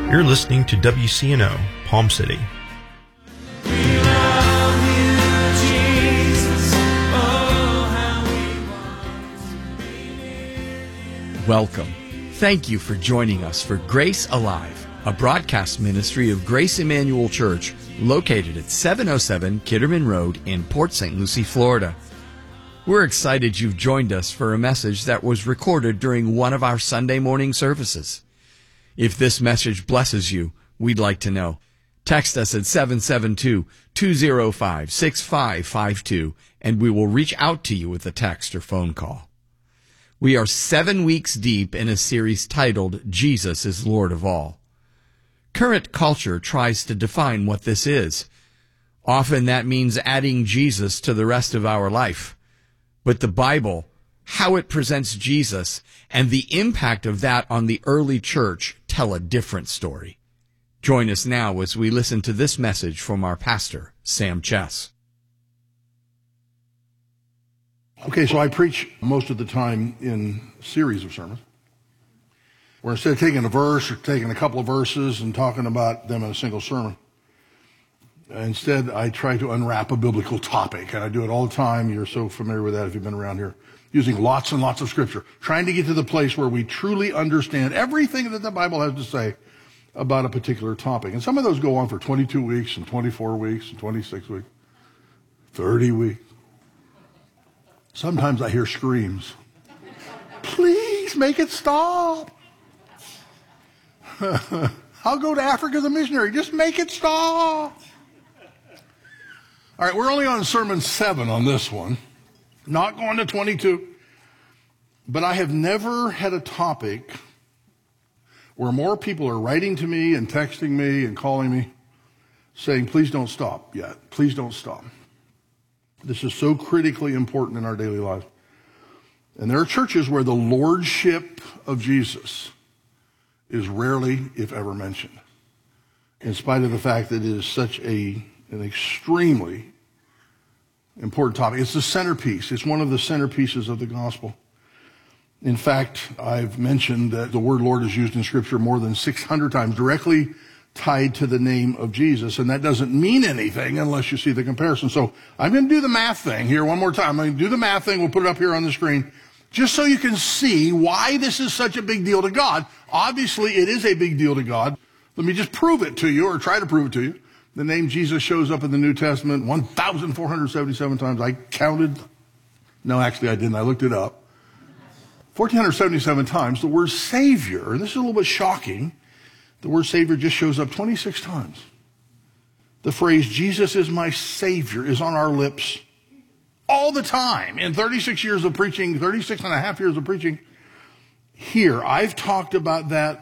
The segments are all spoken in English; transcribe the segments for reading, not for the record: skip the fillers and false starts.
You're listening to WCNO, Palm City. Welcome. Thank you for joining us for Grace Alive, a broadcast ministry of Grace Emmanuel Church located at 707 Kitterman Road in Port St. Lucie, Florida. We're excited you've joined us for a message that was recorded during one of our Sunday morning services. If this message blesses you, we'd like to know. Text us at 772-205-6552, and we will reach out to you with a text or phone call. We are 7 weeks deep in a series titled, Jesus is Lord of All. Current culture tries to define what this is. Often that means adding Jesus to the rest of our life. But the Bible, how it presents Jesus, and the impact of that on the early church tell a different story. Join us now as we listen to this message from our pastor, Sam Chess. Okay, so I preach most of the time in a series of sermons, where instead of taking a verse or taking a couple of verses and talking about them in a single sermon, instead I try to unwrap a biblical topic, and I do it all the time. You're so familiar with that if you've been around here, using lots and lots of scripture, trying to get to the place where we truly understand everything that the Bible has to say about a particular topic. And some of those go on for 22 weeks and 24 weeks and 26 weeks, 30 weeks. Sometimes I hear screams. Please make it stop. I'll go to Africa as a missionary. Just make it stop. All right, we're only on sermon 7 on this one. Not going to 22. But I have never had a topic where more people are writing to me and texting me and calling me saying, please don't stop yet. Please don't stop. This is so critically important in our daily lives. And there are churches where the lordship of Jesus is rarely, if ever, mentioned, in spite of the fact that it is such an extremely important topic. It's the centerpiece. It's one of the centerpieces of the gospel. In fact, I've mentioned that the word Lord is used in Scripture more than 600 times, directly tied to the name of Jesus, and that doesn't mean anything unless you see the comparison. So I'm going to do the math thing here one more time. I'm going to do the math thing. We'll put it up here on the screen, just so you can see why this is such a big deal to God. Obviously, it is a big deal to God. Let me just prove it to you, or try to prove it to you. The name Jesus shows up in the New Testament 1,477 times. I counted. No, actually I didn't. I looked it up. 1,477 times. The word Savior, and this is a little bit shocking, the word Savior just shows up 26 times. The phrase, Jesus is my Savior, is on our lips all the time. In 36 years of preaching, 36 and a half years of preaching, here, I've talked about that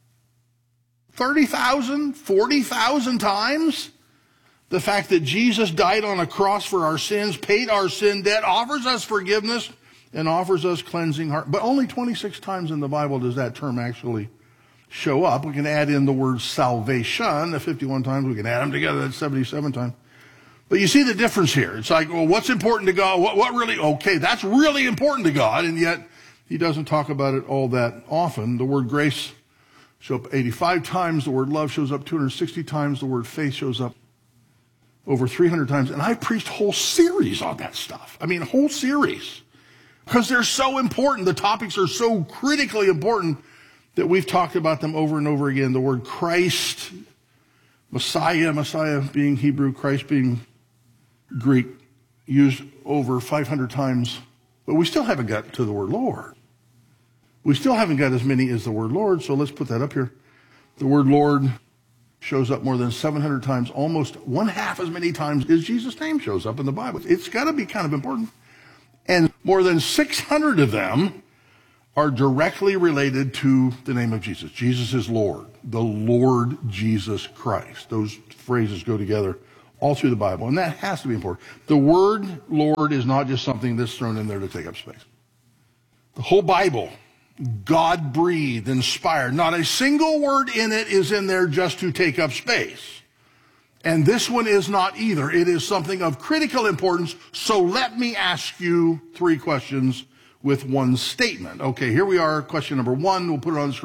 30,000, 40,000 times. The fact that Jesus died on a cross for our sins, paid our sin debt, offers us forgiveness, and offers us cleansing heart. But only 26 times in the Bible does that term actually show up. We can add in the word salvation 51 times. We can add them together. That's 77 times. But you see the difference here. It's like, well, what's important to God? What really? Okay, that's really important to God, and yet he doesn't talk about it all that often. The word grace shows up 85 times. The word love shows up 260 times. The word faith shows up over 300 times. And I preached whole series on that stuff. I mean, whole series. Because they're so important. The topics are so critically important that we've talked about them over and over again. The word Christ, Messiah being Hebrew, Christ being Greek, used over 500 times. But we still haven't got to the word Lord. We still haven't got as many as the word Lord, so let's put that up here. The word Lord shows up more than 700 times, almost one half as many times as Jesus' name shows up in the Bible. It's got to be kind of important. And more than 600 of them are directly related to the name of Jesus. Jesus is Lord, the Lord Jesus Christ. Those phrases go together all through the Bible, and that has to be important. The word Lord is not just something that's thrown in there to take up space. The whole Bible, God-breathed, inspired. Not a single word in it is in there just to take up space. And this one is not either. It is something of critical importance. So let me ask you 3 questions with one statement. Okay, here we are. Question number 1. We'll put it on the screen.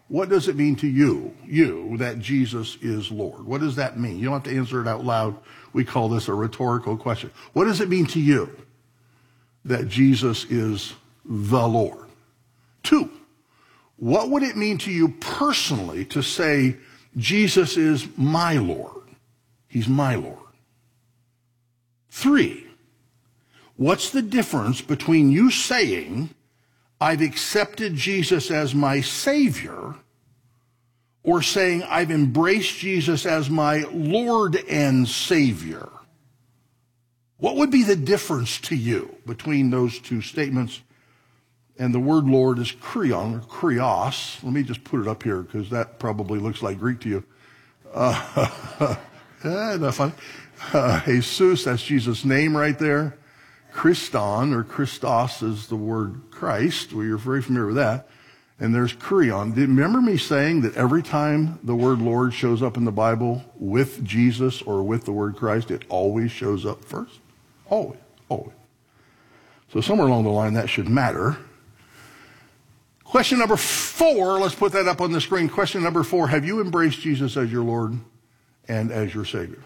What does it mean to you, that Jesus is Lord? What does that mean? You don't have to answer it out loud. We call this a rhetorical question. What does it mean to you that Jesus is the Lord? 2, what would it mean to you personally to say Jesus is my Lord? He's my Lord. 3, what's the difference between you saying, I've accepted Jesus as my Savior, or saying, I've embraced Jesus as my Lord and Savior? What would be the difference to you between those two statements? And the word Lord is krion, or krios. Let me just put it up here because that probably looks like Greek to you. That's funny. Jesus, that's Jesus' name right there. Christon, or Christos, is the word Christ. Well, you're very familiar with that. And there's krion. Remember me saying that every time the word Lord shows up in the Bible with Jesus or with the word Christ, it always shows up first? Always, always. So somewhere along the line, that should matter. Question number 4, let's put that up on the screen. Question number 4, have you embraced Jesus as your Lord and as your Savior?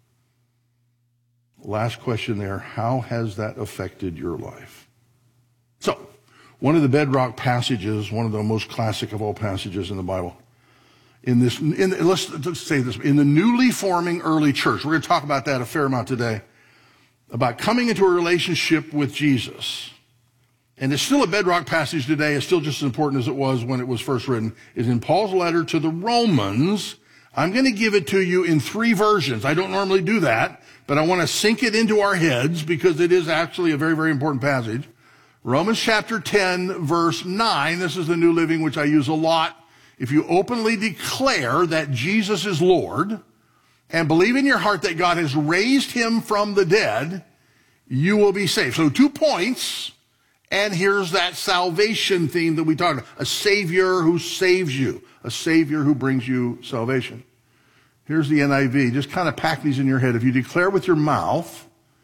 Last question there, how has that affected your life? So, one of the bedrock passages, one of the most classic of all passages in the Bible, let's say this, in the newly forming early church, we're going to talk about that a fair amount today, about coming into a relationship with Jesus. And it's still a bedrock passage today. It's still just as important as it was when it was first written. Is in Paul's letter to the Romans. I'm going to give it to you in 3 versions. I don't normally do that, but I want to sink it into our heads because it is actually a very, very important passage. Romans chapter 10, verse 9. This is the New Living, which I use a lot. If you openly declare that Jesus is Lord and believe in your heart that God has raised him from the dead, you will be saved. So 2 points. And here's that salvation theme that we talked about. A Savior who saves you. A Savior who brings you salvation. Here's the NIV. Just kind of pack these in your head. If you declare with your mouth,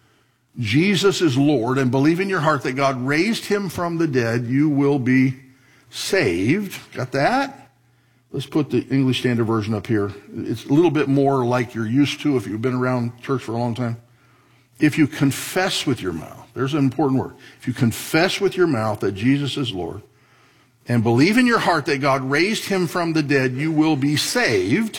Jesus is Lord, and believe in your heart that God raised him from the dead, you will be saved. Got that? Let's put the English Standard Version up here. It's a little bit more like you're used to if you've been around church for a long time. If you confess with your mouth, there's an important word. If you confess with your mouth that Jesus is Lord and believe in your heart that God raised him from the dead, you will be saved.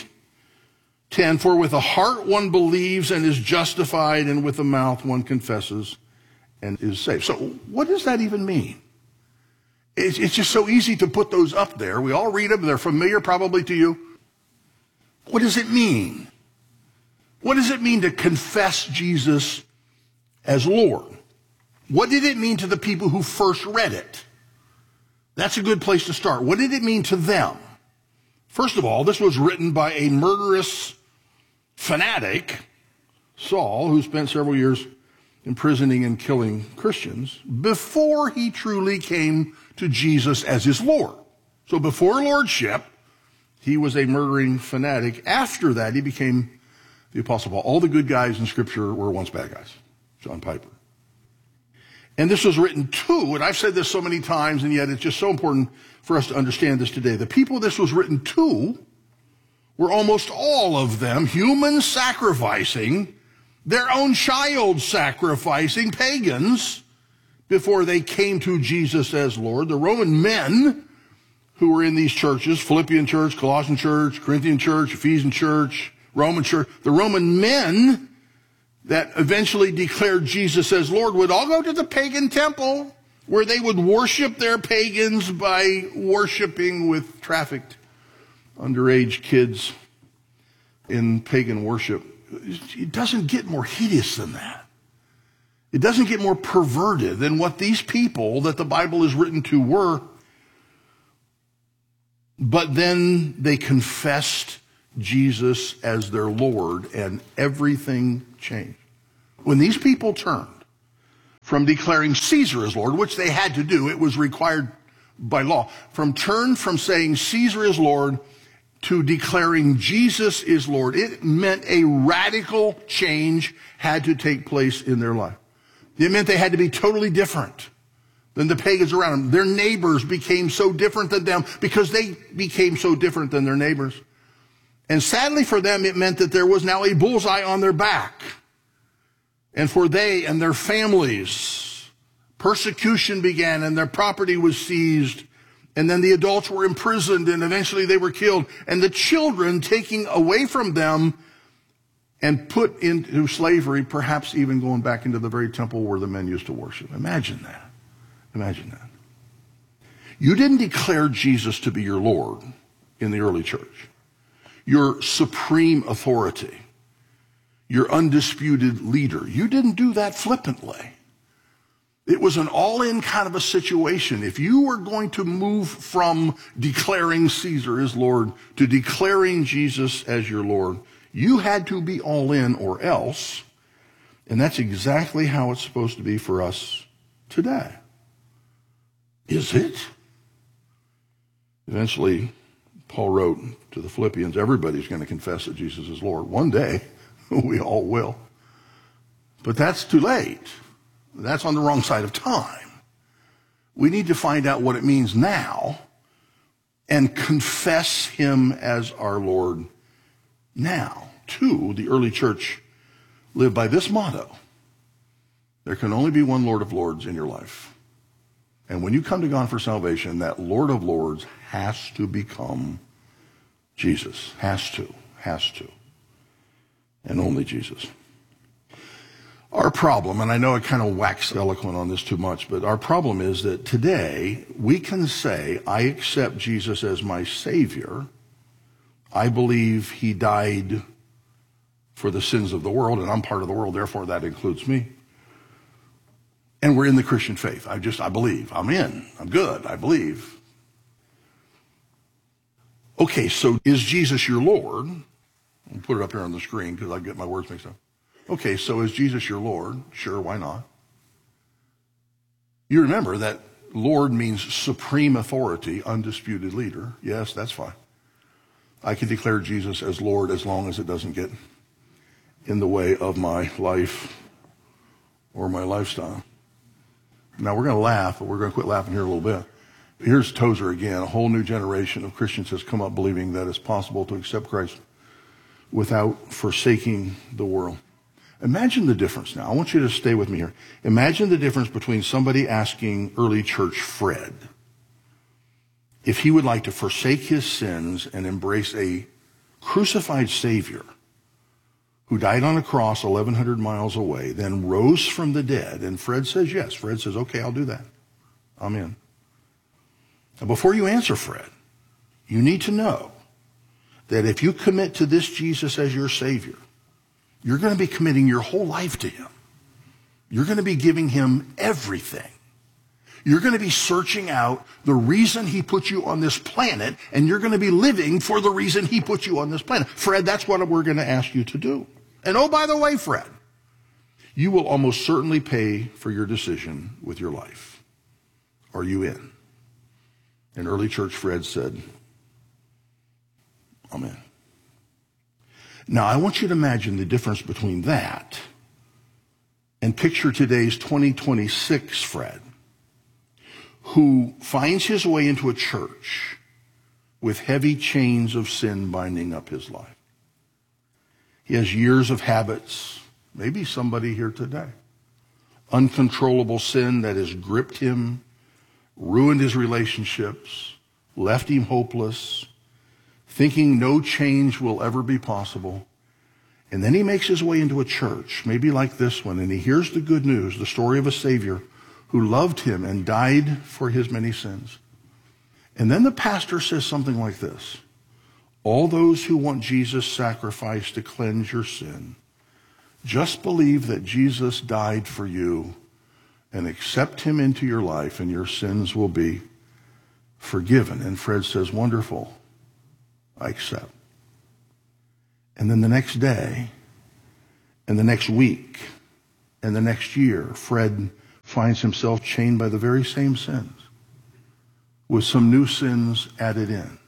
10, for with the heart one believes and is justified, and with the mouth one confesses and is saved. So what does that even mean? It's just so easy to put those up there. We all read them. They're familiar probably to you. What does it mean? What does it mean to confess Jesus as Lord? What did it mean to the people who first read it? That's a good place to start. What did it mean to them? First of all, this was written by a murderous fanatic, Saul, who spent several years imprisoning and killing Christians, before he truly came to Jesus as his Lord. So before lordship, he was a murdering fanatic. After that, he became the Apostle Paul. All the good guys in Scripture were once bad guys. John Piper. And this was written to, and I've said this so many times, and yet it's just so important for us to understand this today. The people this was written to were almost all of them humans sacrificing, their own child sacrificing, pagans, before they came to Jesus as Lord. The Roman men who were in these churches, Philippian church, Colossian church, Corinthian church, Ephesian church, Roman church, the Roman men that eventually declared Jesus as Lord would all go to the pagan temple where they would worship their pagans by worshiping with trafficked underage kids in pagan worship. It doesn't get more hideous than that. It doesn't get more perverted than what these people that the Bible is written to were. But then they confessed Jesus as their Lord, and everything changed. When these people turned from declaring Caesar as Lord, which they had to do, it was required by law, turned from saying Caesar is Lord to declaring Jesus is Lord, it meant a radical change had to take place in their life. It meant they had to be totally different than the pagans around them. Their neighbors became so different than them because they became so different than their neighbors. And sadly for them, it meant that there was now a bullseye on their back. And for they and their families, persecution began and their property was seized. And then the adults were imprisoned and eventually they were killed. And the children taken away from them and put into slavery, perhaps even going back into the very temple where the men used to worship. Imagine that. Imagine that. You didn't declare Jesus to be your Lord in the early church. Your supreme authority, your undisputed leader. You didn't do that flippantly. It was an all-in kind of a situation. If you were going to move from declaring Caesar as Lord to declaring Jesus as your Lord, you had to be all in or else. And that's exactly how it's supposed to be for us today. Is it? Eventually, Paul wrote to the Philippians, everybody's going to confess that Jesus is Lord. One day, we all will. But that's too late. That's on the wrong side of time. We need to find out what it means now and confess him as our Lord now. Too, the early church lived by this motto: there can only be one Lord of Lords in your life. And when you come to God for salvation, that Lord of Lords has to become Jesus. Has to. And only Jesus. Our problem, and I know I kind of wax eloquent on this too much, but our problem is that today we can say, I accept Jesus as my Savior. I believe he died for the sins of the world, and I'm part of the world, therefore that includes me. And we're in the Christian faith. I believe. I'm in. I'm good. I believe. Okay, so is Jesus your Lord? I'll put it up here on the screen because I get my words mixed up. Okay, so is Jesus your Lord? Sure, why not? You remember that Lord means supreme authority, undisputed leader. Yes, that's fine. I can declare Jesus as Lord as long as it doesn't get in the way of my life or my lifestyle. Now, we're going to laugh, but we're going to quit laughing here a little bit. Here's Tozer again. A whole new generation of Christians has come up believing that it's possible to accept Christ without forsaking the world. Imagine the difference now. I want you to stay with me here. Imagine the difference between somebody asking early church Fred if he would like to forsake his sins and embrace a crucified Savior who died on a cross 1,100 miles away, then rose from the dead. And Fred says yes. Fred says, okay, I'll do that. I'm in. Now, before you answer Fred, you need to know that if you commit to this Jesus as your Savior, you're going to be committing your whole life to him. You're going to be giving him everything. You're going to be searching out the reason he put you on this planet, and you're going to be living for the reason he put you on this planet. Fred, that's what we're going to ask you to do. And oh, by the way, Fred, you will almost certainly pay for your decision with your life. Are you in? And early church Fred said, I'm in. Now, I want you to imagine the difference between that and picture today's 2026 Fred, who finds his way into a church with heavy chains of sin binding up his life. He has years of habits, maybe somebody here today, uncontrollable sin that has gripped him, ruined his relationships, left him hopeless, thinking no change will ever be possible. And then he makes his way into a church, maybe like this one, and he hears the good news, the story of a Savior who loved him and died for his many sins. And then the pastor says something like this: all those who want Jesus' sacrifice to cleanse your sin, just believe that Jesus died for you and accept him into your life and your sins will be forgiven. And Fred says, wonderful, I accept. And then the next day, and the next week, and the next year, Fred finds himself chained by the very same sins, with some new sins added in.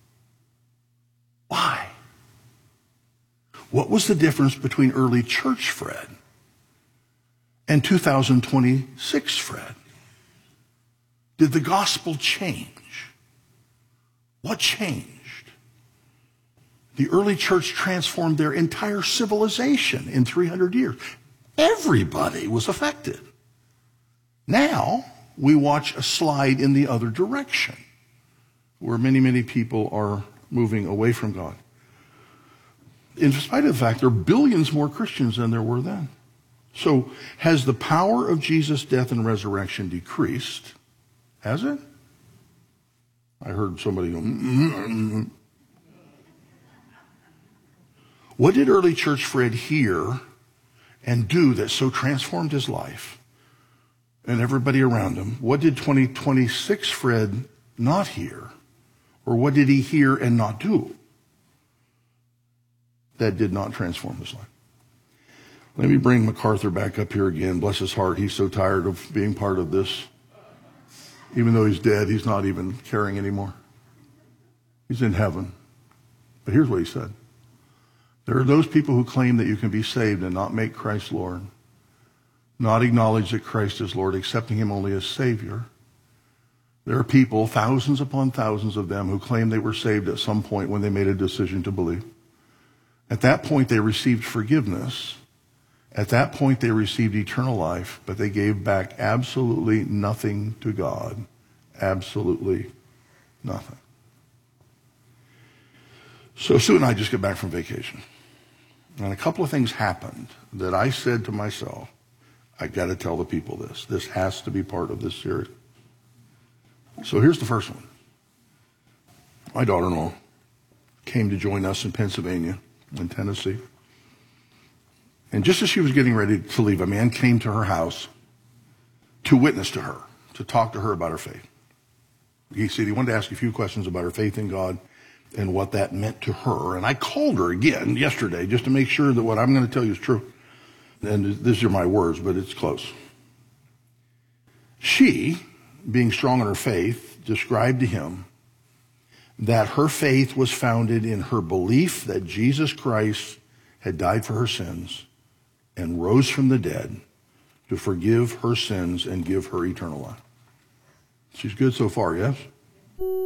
Why? What was the difference between early church Fred and 2026 Fred? Did the gospel change? What changed? The early church transformed their entire civilization in 300 years. Everybody was affected. Now, we watch a slide in the other direction, where many, many people are moving away from God. In spite of the fact there are billions more Christians than there were then. So, has the power of Jesus' death and resurrection decreased? Has it? I heard somebody go, mm-hmm. What did early church Fred hear and do that so transformed his life and everybody around him? What did 2026 Fred not hear? Or what did he hear and not do that did not transform his life? Let me bring MacArthur back up here again. Bless his heart. He's so tired of being part of this. Even though he's dead, he's not even caring anymore. He's in heaven. But here's what he said. There are those people who claim that you can be saved and not make Christ Lord, not acknowledge that Christ is Lord, accepting him only as Savior. There are people, thousands upon thousands of them, who claim they were saved at some point when they made a decision to believe. At that point, they received forgiveness. At that point, they received eternal life, but they gave back absolutely nothing to God. Absolutely nothing. So Sue and I just got back from vacation. And a couple of things happened that I said to myself, I got to tell the people this. This has to be part of this series. So here's the first one. My daughter-in-law came to join us in Pennsylvania, in Tennessee. And just as she was getting ready to leave, a man came to her house to witness to her, to talk to her about her faith. He said he wanted to ask a few questions about her faith in God and what that meant to her. And I called her again yesterday just to make sure that what I'm going to tell you is true. And these are my words, but it's close. She, being strong in her faith, described to him that her faith was founded in her belief that Jesus Christ had died for her sins and rose from the dead to forgive her sins and give her eternal life. She's good so far, yes?